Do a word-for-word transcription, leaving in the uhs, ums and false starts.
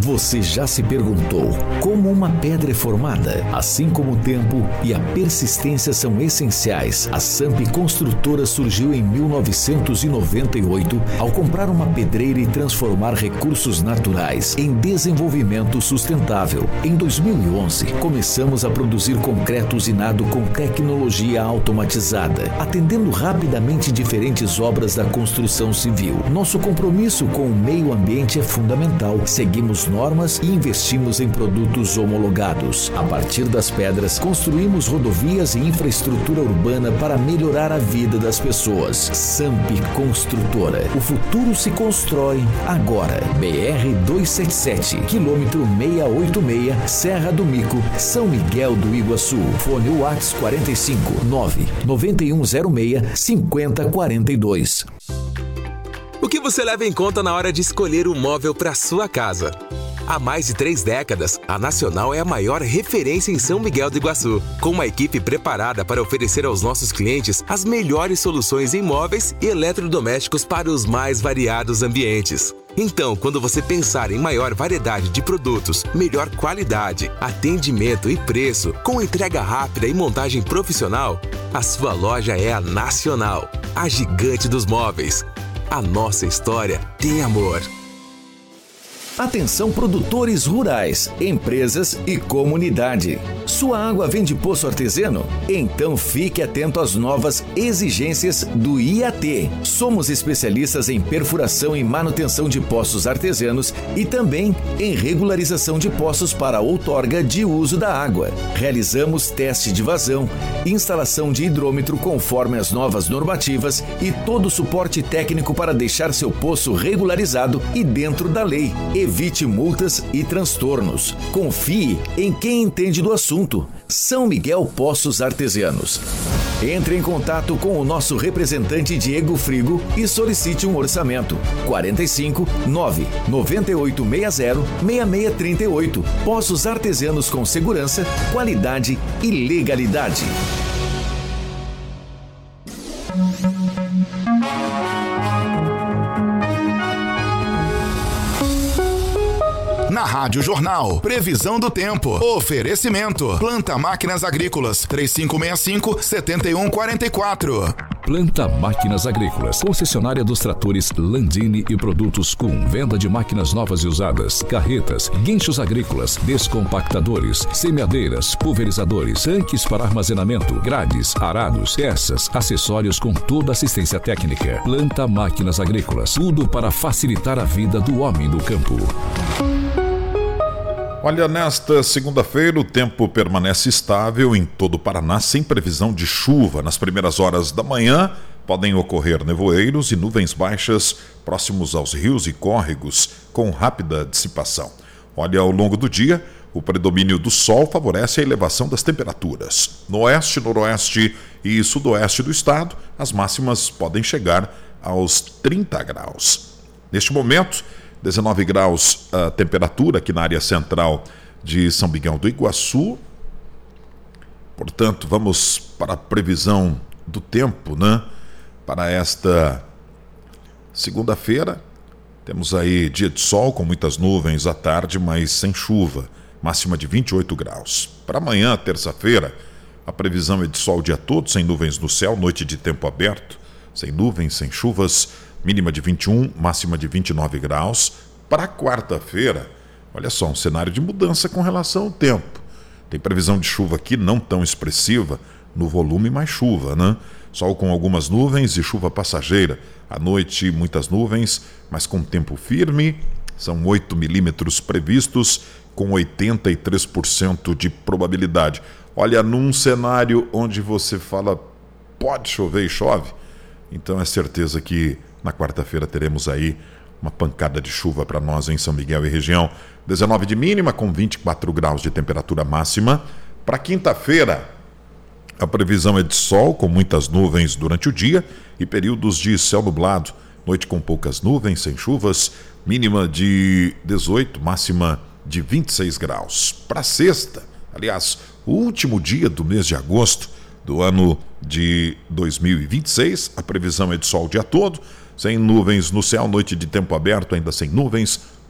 Você já se perguntou como uma pedra é formada? Assim como o tempo e a persistência são essenciais, a Samp Construtora surgiu em mil novecentos e noventa e oito ao comprar uma pedreira e transformar recursos naturais em desenvolvimento sustentável. Em dois mil e onze, começamos a produzir concreto usinado com tecnologia automatizada, atendendo rapidamente diferentes obras da construção civil. Nosso compromisso com o meio ambiente é fundamental. Seguimos normas e investimos em produtos homologados. A partir das pedras, construímos rodovias e infraestrutura urbana para melhorar a vida das pessoas. Samp Construtora. O futuro se constrói agora. B R duzentos e setenta e sete, quilômetro seiscentos e oitenta e seis, Serra do Mico, São Miguel do Iguaçu. Fone WhatsApp quarenta e cinco, nove nove um zero seis, cinco zero quatro dois. O que você leva em conta na hora de escolher o móvel para sua casa? Há mais de três décadas, a Nacional é a maior referência em São Miguel do Iguaçu, com uma equipe preparada para oferecer aos nossos clientes as melhores soluções em móveis e eletrodomésticos para os mais variados ambientes. Então, quando você pensar em maior variedade de produtos, melhor qualidade, atendimento e preço, com entrega rápida e montagem profissional, a sua loja é a Nacional, a gigante dos móveis. A nossa história tem amor. Atenção produtores rurais, empresas e comunidade. Sua água vem de poço artesiano? Então fique atento às novas exigências do I A T. Somos especialistas em perfuração e manutenção de poços artesianos e também em regularização de poços para outorga de uso da água. Realizamos teste de vazão, instalação de hidrômetro conforme as novas normativas e todo o suporte técnico para deixar seu poço regularizado e dentro da lei. Evite multas e transtornos. Confie em quem entende do assunto. São Miguel Poços Artesianos. Entre em contato com o nosso representante Diego Frigo e solicite um orçamento. quarenta e cinco, nove nove oito seis zero, seis seis três oito. Poços Artesianos com segurança, qualidade e legalidade. Na Rádio Jornal, previsão do tempo. Oferecimento. Planta Máquinas Agrícolas. três cinco seis cinco, sete um quatro quatro. Planta Máquinas Agrícolas. Concessionária dos tratores Landini e produtos com venda de máquinas novas e usadas, carretas, guinchos agrícolas, descompactadores, semeadeiras, pulverizadores, tanques para armazenamento, grades, arados, peças, acessórios com toda assistência técnica. Planta Máquinas Agrícolas. Tudo para facilitar a vida do homem do campo. Olha, nesta segunda-feira o tempo permanece estável em todo o Paraná, sem previsão de chuva. Nas primeiras horas da manhã podem ocorrer nevoeiros e nuvens baixas próximos aos rios e córregos, com rápida dissipação. Olha, ao longo do dia, o predomínio do sol favorece a elevação das temperaturas. No oeste, noroeste e sudoeste do estado, as máximas podem chegar aos trinta graus. Neste momento, dezenove graus a temperatura aqui na área central de São Miguel do Iguaçu. Portanto, vamos para a previsão do tempo, né? Para esta segunda-feira, temos aí dia de sol com muitas nuvens à tarde, mas sem chuva, máxima de vinte e oito graus. Para amanhã, terça-feira, a previsão é de sol o dia todo, sem nuvens no céu, noite de tempo aberto, sem nuvens, sem chuvas, mínima de vinte e um, máxima de vinte e nove graus. Para quarta-feira, olha só, um cenário de mudança com relação ao tempo. Tem previsão de chuva aqui não tão expressiva, no volume mais chuva, né? Sol com algumas nuvens e chuva passageira. À noite, muitas nuvens, mas com tempo firme. São oito milímetros previstos, com oitenta e três por cento de probabilidade. Olha, num cenário onde você fala, pode chover e chove, então é certeza que na quarta-feira teremos aí uma pancada de chuva para nós em São Miguel e região. dezenove de mínima com vinte e quatro graus de temperatura máxima. Para quinta-feira, a previsão é de sol com muitas nuvens durante o dia e períodos de céu nublado. Noite com poucas nuvens, sem chuvas, mínima de dezoito, máxima de vinte e seis graus. Para sexta, aliás, o último dia do mês de agosto do ano de dois mil e vinte e seis, a previsão é de sol o dia todo, sem nuvens no céu, noite de tempo aberto, ainda sem nuvens,